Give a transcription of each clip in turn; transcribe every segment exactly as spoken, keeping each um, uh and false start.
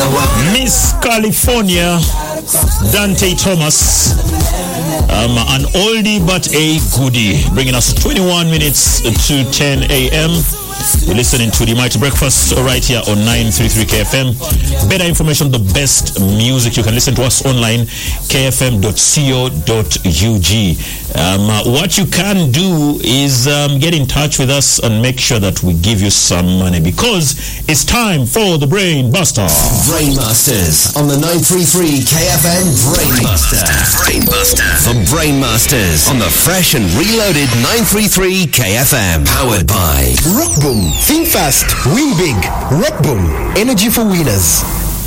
Miss California, Dante Thomas. Um, an oldie but a goodie, bringing us twenty-one minutes to ten a.m. You're listening to the Mighty Breakfast right here on nine thirty-three K F M. Better information, the best music. You can listen to us online, k f m dot co dot u g. Um, uh, what you can do is um, get in touch with us and make sure that we give you some money, because it's time for the Brain Buster. Brain Masters on the nine thirty-three K F M Brain Buster. Brain Buster. The Brain Masters on the fresh and reloaded nine thirty-three K F M. Powered by Rock Boom. Think fast, win big. Rock Boom. Energy for winners.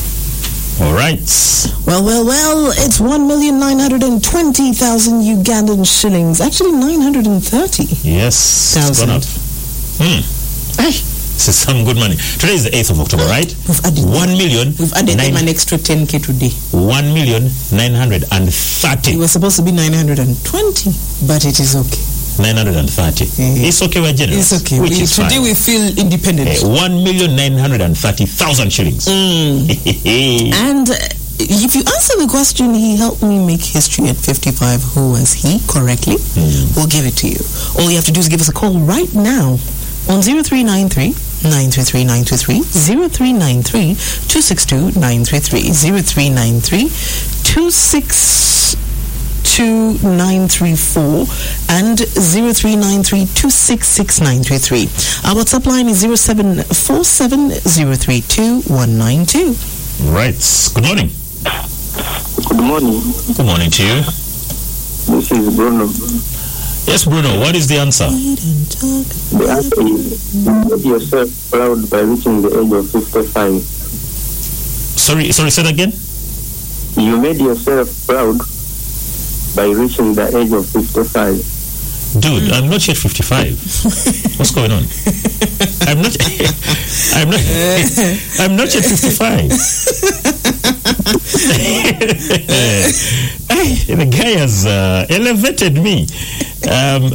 All right. Well, well, well, it's one million nine hundred twenty thousand Ugandan shillings. Actually, nine hundred thirty. Yes. It's gone up. Hmm. Hey, this is some good money. Today is the eighth of October, right? We've added one million. We've added nine, them an extra ten K today. one million nine hundred thirty. It was supposed to be nine hundred twenty, but it is okay. nine hundred thirty. Mm-hmm. It's okay, we're generous. It's okay. Which we, is today fine. we feel independent. Hey, one million nine hundred thirty thousand shillings. Mm. And uh, if you answer the question, he helped me make history at fifty-five, who was he, correctly, mm. we'll give it to you. All you have to do is give us a call right now on zero three nine three, nine three three, nine three three, zero three nine three, two six two, nine three three, zero three nine three, two six two nine three four and zero three nine three, two six six, nine three three. Our WhatsApp line is zero seven four seven, zero three two, one nine two. Right. Good morning. Good morning. Good morning to you. This is Bruno. Yes, Bruno, what is the answer? The answer is, you made yourself proud by reaching the age of fifty-five. Sorry, sorry, say that again? You made yourself proud by reaching the age of fifty-five. Dude, I'm not yet fifty-five. What's going on? I'm not I'm not I'm not yet fifty-five. Hey, the guy has uh, elevated me. Um,